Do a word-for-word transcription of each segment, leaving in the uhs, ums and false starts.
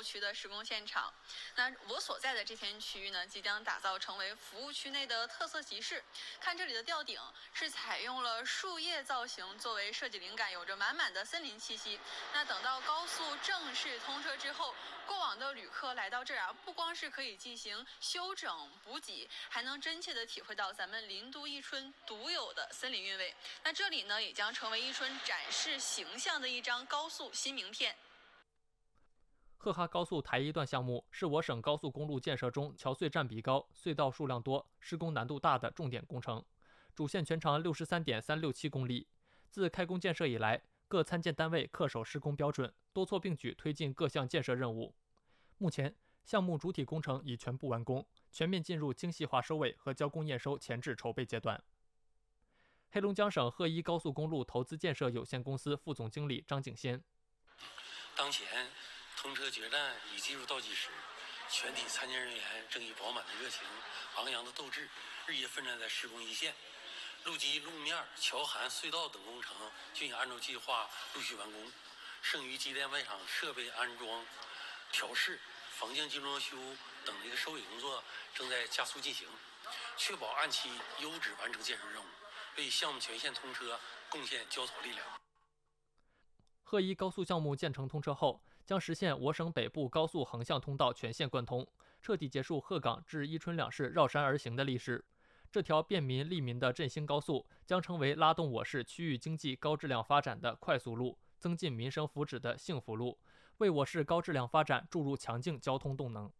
区的施工现场。那我所在的这片区域呢，即将打造成为服务区内的特色集市。看这里的吊顶是采用了树叶造型作为设计灵感，有着满满的森林气息。那等到高速正式通车之后，过往的旅客来到这儿啊，不光是可以进行休整补给，还能真切地体会到咱们林都伊春独有的森林韵味。那这里呢，也将成为伊春展示形象的一张高速新名片。 赫哈高速台一段项目是我省高速公路建设中桥隧占比高、隧道数量多、施工难度大的重点工程，主线全长 六十三点三六七公里。自开工建设以来，各参建单位恪守施工标准，多措并举推进各项建设任务。目前，项目主体工程已全部完工，全面进入精细化收尾和交工验收前置筹备阶段。黑龙江省赫一高速公路投资建设有限公司副总经理张景先： 当前通车决战已进入倒计时，全体参建人员正以饱满的热情、昂扬的斗志，日夜奋战在施工一线。路基、路面、桥涵、隧道等工程均已按照计划陆续完工，剩余机电外场设备安装、调试、房间精装修等的一个收尾工作正在加速进行，确保按期优质完成建设任务，为项目全线通车贡献焦头力量。 赫一高速项目建成通车后，将实现我省北部高速横向通道全线贯通，彻底结束鹤岗至伊春两市绕山而行的历史。这条便民利民的振兴高速将成为拉动我市区域经济高质量发展的快速路，增进民生福祉的幸福路，为我市高质量发展注入强劲交通动能。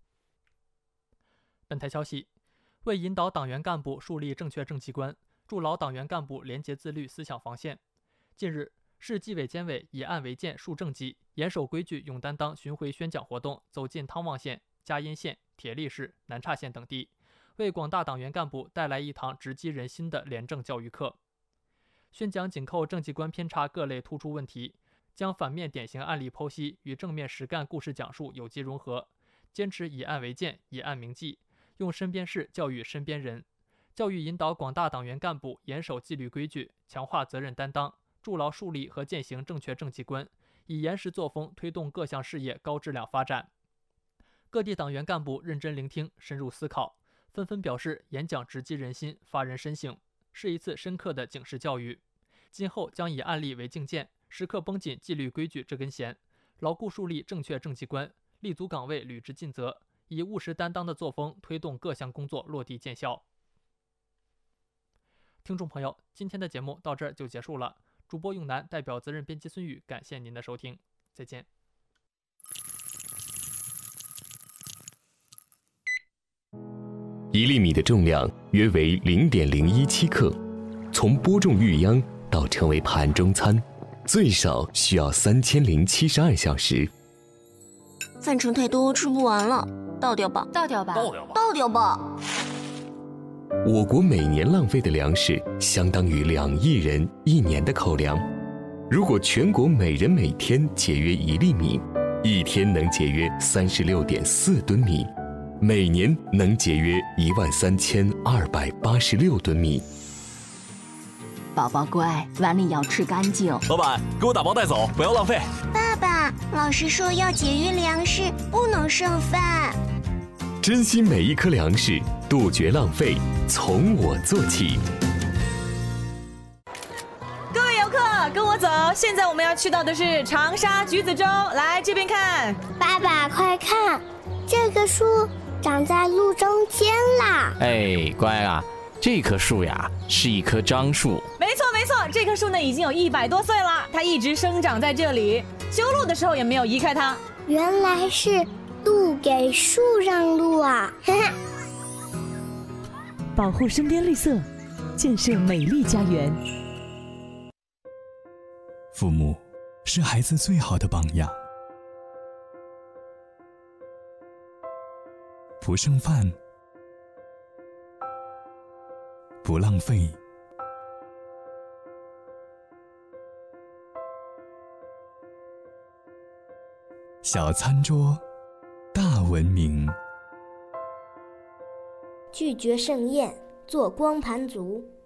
本台消息，为引导党员干部树立正确政绩观，筑牢党员干部廉洁自律思想防线，近日，市纪委监委以案为鉴树政绩，严守规矩勇担当巡回宣讲活动走进汤旺县、嘉荫县、铁力市、南岔县等地，为广大党员干部带来一堂直击人心的廉政教育课。宣讲紧扣政绩观偏差各类突出问题，将反面典型案例剖析与正面实干故事讲述有机融合，坚持以案为鉴、以案铭记，用身边事教育身边人，教育引导广大党员干部严守纪律规矩，强化责任担当，筑牢树立和践行正确政绩观，以严实作风推动各项事业高质量发展。各地党员干部认真聆听、深入思考，纷纷表示演讲直击人心、发人深省，是一次深刻的警示教育。今后将以案例为镜鉴，时刻绷紧纪律规矩这根弦，牢固树立正确政绩观，立足岗位履职尽责，以务实担当的作风推动各项工作落地见效。听众朋友，今天的节目到这儿就结束了。主播永南代表责任编辑孙宇，感谢您的收听，再见。 一粒米的重量约为 零点零一七 克，从播种育秧到成为盘中餐，最少需要三千零七十二小时。 饭盛太多，吃不完了，倒掉吧， 倒掉吧， 倒掉吧， 倒掉吧。 我国每年浪费的粮食相当于两亿人一年的口粮。如果全国每人每天节约一粒米，一天能节约 三十六点四吨米，每年能节约一万三千二百八十六吨米。 宝宝乖，碗里要吃干净。 老板，给我打包带走，不要浪费。 爸爸，老师说要节约粮食，不能剩饭。 珍惜每一颗粮食，杜绝浪费，从我做起。 各位游客，跟我走，现在我们要去到的是长沙橘子洲，来这边看。 爸爸，快看，这棵树长在路中间啦！ 哎，乖啊，这棵树呀是一棵樟树。 没错没错，这棵树呢已经有一百多岁了，它一直生长在这里，修路的时候也没有移开它。 原来是路给树让路啊！ 保护身边绿色，建设美丽家园。 父母是孩子最好的榜样。不剩饭，不浪费，小餐桌，大文明。 拒绝盛宴，做光盘族。